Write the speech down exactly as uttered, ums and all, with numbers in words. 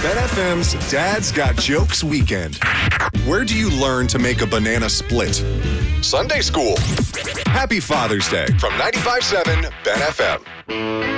Ben F M's Dad's Got Jokes Weekend. Where do you learn to make a banana split? Sunday school. Happy Father's Day from ninety-five point seven Ben F M.